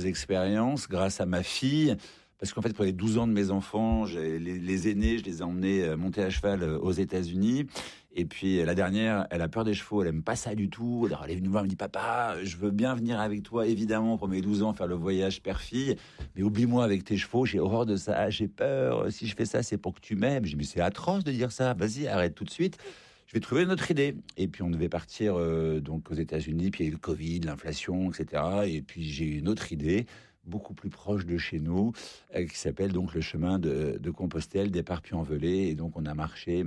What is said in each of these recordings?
expériences grâce à ma fille. Parce qu'en fait, pour les 12 ans de mes enfants, les aînés, je les ai emmenés monter à cheval aux États-Unis. Et puis la dernière, elle a peur des chevaux, elle aime pas ça du tout. Alors elle est venue me voir, elle me dit papa, je veux bien venir avec toi évidemment pour mes 12 ans faire le voyage père-fille, mais oublie-moi avec tes chevaux, j'ai horreur de ça, j'ai peur. Si je fais ça, c'est pour que tu m'aimes. J'ai dit mais c'est atroce de dire ça. Vas-y, arrête tout de suite. Je vais trouver une autre idée. Et puis on devait partir donc aux États-Unis, puis il y a eu le Covid, l'inflation, etc. Et puis j'ai eu une autre idée beaucoup plus proche de chez nous, qui s'appelle donc le chemin de Compostelle, départ Puy-en-Velay. Et donc on a marché.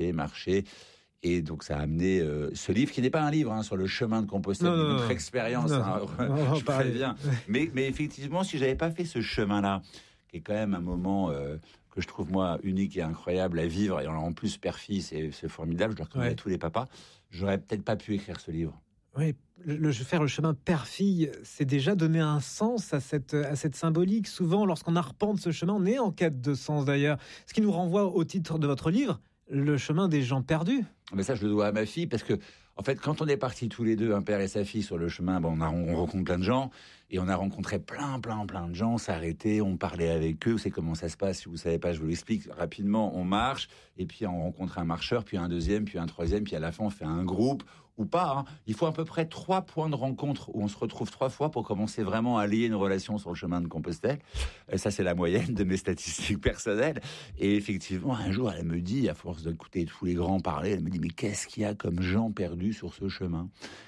Et donc ça a amené ce livre, qui n'est pas un livre sur le chemin de Compostelle, mais notre expérience, je préviens. Mais effectivement, si j'avais pas fait ce chemin-là, qui est quand même un moment que je trouve moi unique et incroyable à vivre, et en plus père-fille, c'est formidable, je le recommande à tous les papas, j'aurais peut-être pas pu écrire ce livre. Oui, faire le chemin père-fille, c'est déjà donner un sens à cette symbolique. Souvent, lorsqu'on arpente ce chemin, on est en quête de sens d'ailleurs. Ce qui nous renvoie au titre de votre livre, Le chemin des gens perdus. Mais ça, je le dois à ma fille, parce que, en fait, quand on est partis tous les deux, un père et sa fille, sur le chemin, on rencontre plein de gens, et on a rencontré plein de gens, s'arrêter, on parlait avec eux, vous savez comment ça se passe, si vous savez pas, je vous l'explique rapidement, on marche, et puis on rencontre un marcheur, puis un deuxième, puis un troisième, puis à la fin, on fait un groupe, ou pas, Il faut à peu près 3 points de rencontre où on se retrouve 3 fois pour commencer vraiment à lier une relation sur le chemin de Compostelle. Ça, c'est la moyenne de mes statistiques personnelles. Et effectivement, un jour, elle me dit, à force d'écouter tous les grands parler, elle me dit, mais qu'est-ce qu'il y a comme gens perdus sur ce chemin?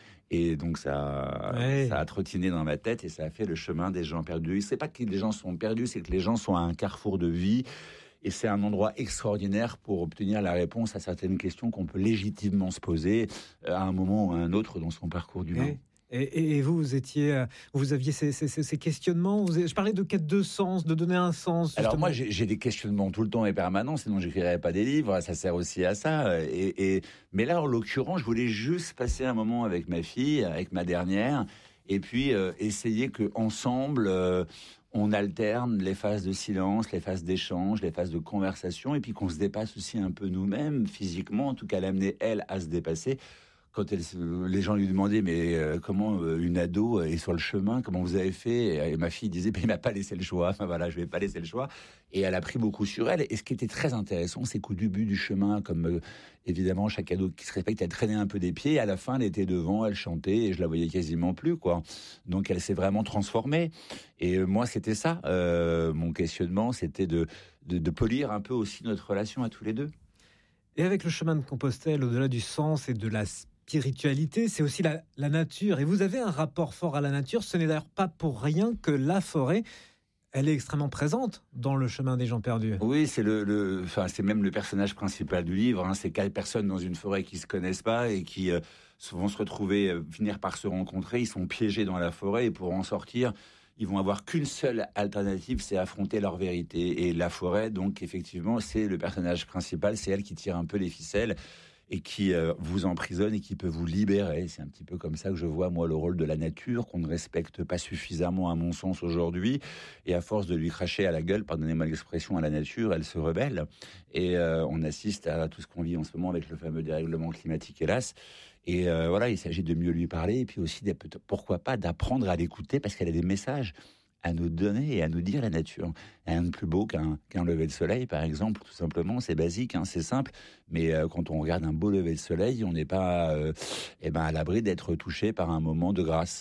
Et donc ça a trottiné dans ma tête et ça a fait le chemin des gens perdus. C'est pas que les gens sont perdus, c'est que les gens sont à un carrefour de vie. Et c'est un endroit extraordinaire pour obtenir la réponse à certaines questions qu'on peut légitimement se poser à un moment ou à un autre dans son parcours d'humain. Et vous aviez ces questionnements. Je parlais de quête de sens, de donner un sens. Justement. Alors moi, j'ai des questionnements tout le temps et permanents, sinon j'écrirais pas des livres. Ça sert aussi à ça. Mais là, en l'occurrence, je voulais juste passer un moment avec ma fille, avec ma dernière, et puis essayer que ensemble. On alterne les phases de silence, les phases d'échange, les phases de conversation, et puis qu'on se dépasse aussi un peu nous-mêmes, physiquement, en tout cas l'amener, elle, à se dépasser. Quand les gens lui demandaient, mais comment une ado est sur le chemin, comment vous avez fait? Et ma fille disait, il m'a pas laissé le choix. Enfin voilà, je vais pas laisser le choix. Et elle a pris beaucoup sur elle. Et ce qui était très intéressant, c'est qu'au début du chemin, comme évidemment chaque ado qui se respecte, elle traînait un peu des pieds. Et à la fin, elle était devant, elle chantait, et je la voyais quasiment plus, quoi. Donc elle s'est vraiment transformée. Et moi, c'était ça. Mon questionnement, c'était de polir un peu aussi notre relation à tous les deux. Et avec le chemin de Compostelle, au-delà du sens et de la spiritualité, c'est aussi la nature. Et vous avez un rapport fort à la nature. Ce n'est d'ailleurs pas pour rien que la forêt, elle est extrêmement présente dans le chemin des gens perdus. Oui, c'est c'est même le personnage principal du livre. C'est 4 personnes dans une forêt qui se connaissent pas et qui vont se retrouver, finir par se rencontrer. Ils sont piégés dans la forêt et pour en sortir, ils vont avoir qu'une seule alternative, c'est affronter leur vérité. Et la forêt, donc effectivement, c'est le personnage principal. C'est elle qui tire un peu les ficelles et qui vous emprisonne et qui peut vous libérer. C'est un petit peu comme ça que je vois, moi, le rôle de la nature, qu'on ne respecte pas suffisamment, à mon sens, aujourd'hui. Et à force de lui cracher à la gueule, pardonnez-moi l'expression, à la nature, elle se rebelle. Et on assiste à tout ce qu'on vit en ce moment avec le fameux dérèglement climatique, hélas. Et il s'agit de mieux lui parler et puis aussi, pourquoi pas, d'apprendre à l'écouter parce qu'elle a des messages à nous donner et à nous dire la nature. Rien de plus beau qu'un lever de soleil, par exemple, tout simplement. C'est basique, c'est simple. Mais quand on regarde un beau lever de soleil, on n'est pas à l'abri d'être touché par un moment de grâce.